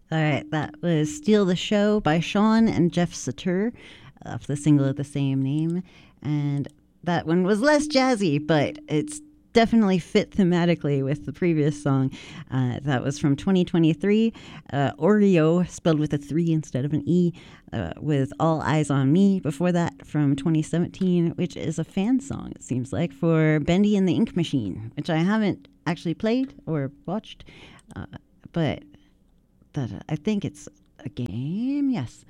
All right, that was Steal the Show by Sean and Jeff Satur off the single of the same name. And that one was less jazzy, but it's definitely fit thematically with the previous song. That was from 2023. Oreo, spelled with a 3 instead of an E, with All Eyes on Me. Before that, from 2017, which is a fan song, it seems like, for Bendy and the Ink Machine, which I haven't actually played or watched, but that I think it's a game, yes.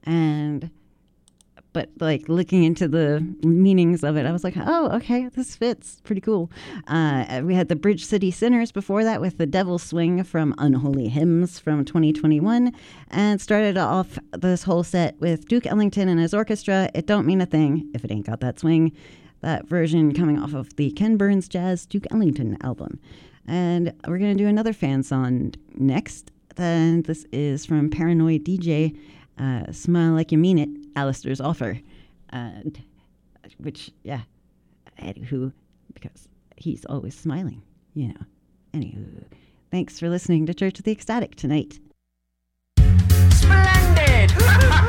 But like looking into the meanings of it, I was like, oh, okay, this fits. Pretty cool. We had the Bridge City Sinners before that with the Devil's Swing from Unholy Hymns from 2021, and started off this whole set with Duke Ellington and his orchestra, It Don't Mean a Thing If It Ain't Got That Swing. That version coming off of the Ken Burns Jazz Duke Ellington album. And we're going to do another fan song next. Then this is from Paranoid DJ, Smile Like You Mean It, Alistair's Offer. Which, yeah, anywho, because he's always smiling, you know. Anywho, thanks for listening to Church of the Ecstatic tonight. Splendid!